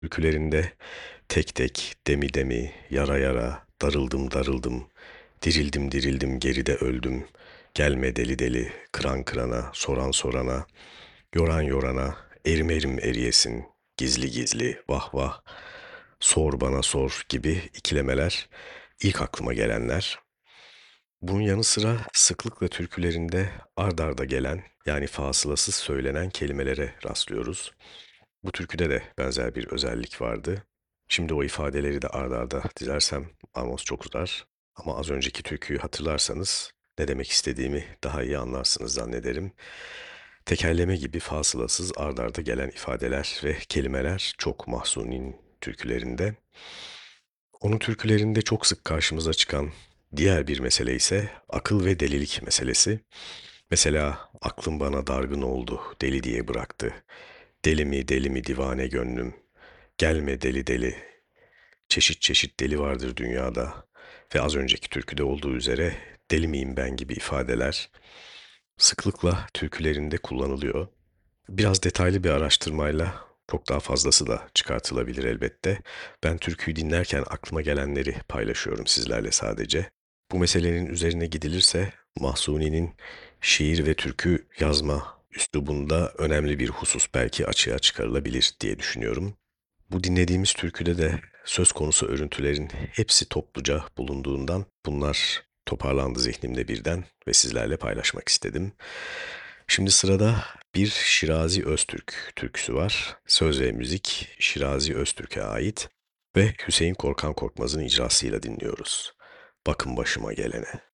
Türkülerinde tek tek, demi demi, yara yara, darıldım darıldım, dirildim dirildim geride öldüm, gelme deli deli, kıran kırana, soran sorana, yoran yorana, erim erim eriyesin, gizli gizli, vah vah, sor bana sor gibi ikilemeler ilk aklıma gelenler. Bunun yanı sıra sıklıkla türkülerinde ard arda gelen yani fasılasız söylenen kelimelere rastlıyoruz. Bu türküde de benzer bir özellik vardı. Şimdi o ifadeleri de ard arda dizersem anons çok uzar. Ama az önceki türküyü hatırlarsanız ne demek istediğimi daha iyi anlarsınız zannederim. Tekerleme gibi fasılasız ard arda gelen ifadeler ve kelimeler çok Mahsuni'nin türkülerinde. Onun türkülerinde çok sık karşımıza çıkan diğer bir mesele ise akıl ve delilik meselesi. Mesela aklım bana dargın oldu, deli diye bıraktı. Deli mi divane gönlüm. Gelme deli deli. Çeşit çeşit deli vardır dünyada. Ve az önceki türküde olduğu üzere deli miyim ben gibi ifadeler sıklıkla türkülerinde kullanılıyor. Biraz detaylı bir araştırmayla çok daha fazlası da çıkartılabilir elbette. Ben türküyü dinlerken aklıma gelenleri paylaşıyorum sizlerle sadece. Bu meselenin üzerine gidilirse Mahsuni'nin şiir ve türkü yazma üslubunda önemli bir husus belki açığa çıkarılabilir diye düşünüyorum. Bu dinlediğimiz türküde de söz konusu örüntülerin hepsi topluca bulunduğundan bunlar toparlandı zihnimde birden ve sizlerle paylaşmak istedim. Şimdi sırada bir Şirazi Öztürk türküsü var. Söz ve müzik Şirazi Öztürk'e ait ve Hüseyin Korkan Korkmaz'ın icrasıyla dinliyoruz. Bakın başıma gelene.